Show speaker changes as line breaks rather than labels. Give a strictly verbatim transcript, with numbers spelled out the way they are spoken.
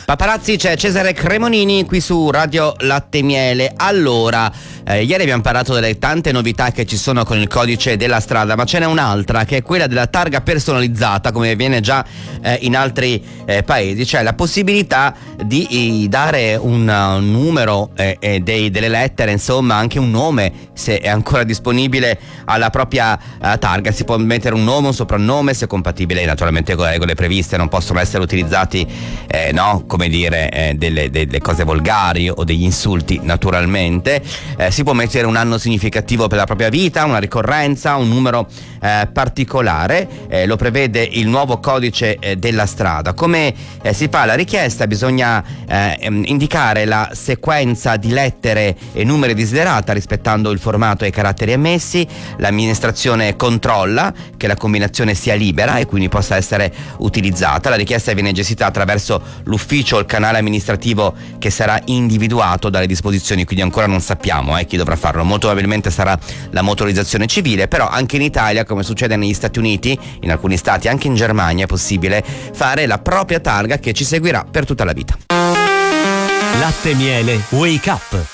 Paparazzi, c'è Cesare Cremonini qui su Radio Latte Miele. Allora, eh, ieri abbiamo parlato delle tante novità che ci sono con il codice della strada, ma ce n'è un'altra che è quella della targa personalizzata, come avviene già eh, in altri eh, paesi, cioè la possibilità di eh, dare un uh, numero eh, eh, dei, delle lettere, insomma anche un nome, se è ancora disponibile, alla propria uh, targa. Si può mettere un nome, un soprannome, se è compatibile naturalmente con le regole previste, non possono essere utilizzati eh, no, come dire eh, delle, delle cose volgari o degli insulti naturalmente. Eh, si può mettere un anno significativo per la propria vita, una ricorrenza, un numero eh, particolare, eh, lo prevede il nuovo codice eh, della strada. Come eh, si fa la richiesta? Bisogna eh, indicare la sequenza di lettere e numeri desiderata rispettando il formato e i caratteri ammessi. L'amministrazione controlla che la combinazione sia libera e quindi possa essere utilizzata. La richiesta viene gestita attraverso l'ufficio o il canale amministrativo che sarà individuato dalle disposizioni, quindi ancora non sappiamo eh, chi dovrà farlo. Molto probabilmente sarà la motorizzazione civile, però anche in Italia, come succede negli Stati Uniti, in alcuni stati, anche in Germania, è possibile fare la propria targa che ci seguirà per tutta la vita.
Latte Miele Wake Up.